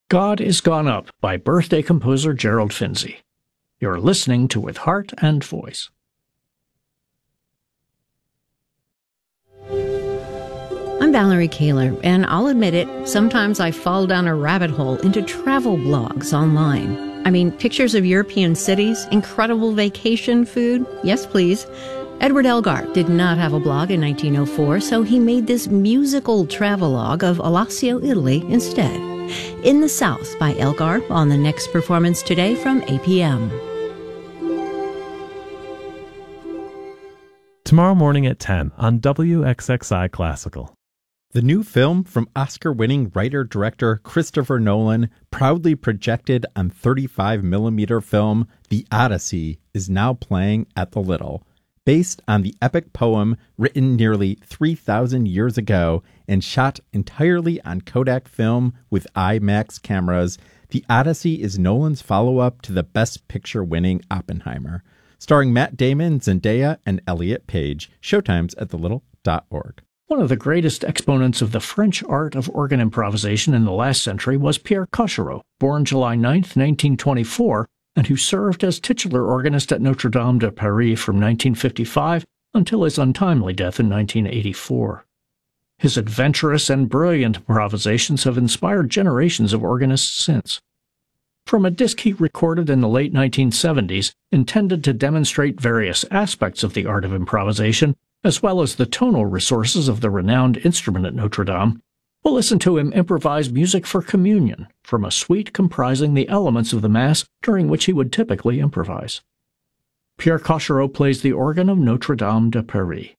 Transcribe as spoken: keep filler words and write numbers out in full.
God is Gone Up by birthday composer Gerald Finzi. You're listening to With Heart and Voice. I'm Valerie Kaler, and I'll admit it, sometimes I fall down a rabbit hole into travel blogs online. I mean, pictures of European cities, incredible vacation food, yes please. Edward Elgar did not have a blog in nineteen oh four, so he made this musical travelogue of Alassio, Italy instead. In the South by Elgar on the next performance today from A P M. Tomorrow morning at ten on W X X I Classical. The new film from Oscar-winning writer-director Christopher Nolan, proudly projected on thirty-five millimeter film, The Odyssey, is now playing at the Little. Based on the epic poem written nearly three thousand years ago and shot entirely on Kodak film with IMAX cameras, The Odyssey is Nolan's follow-up to the Best Picture-winning Oppenheimer. Starring Matt Damon, Zendaya, and Elliot Page. Showtimes at the little dot org. One of the greatest exponents of the French art of organ improvisation in the last century was Pierre Cochereau, born July ninth, nineteen twenty-four, and who served as titular organist at Notre Dame de Paris from nineteen fifty-five until his untimely death in nineteen eighty-four. His adventurous and brilliant improvisations have inspired generations of organists since. From a disc he recorded in the late nineteen seventies, intended to demonstrate various aspects of the art of improvisation, as well as the tonal resources of the renowned instrument at Notre Dame, we'll listen to him improvise music for communion from a suite comprising the elements of the Mass during which he would typically improvise. Pierre Cochereau plays the organ of Notre Dame de Paris.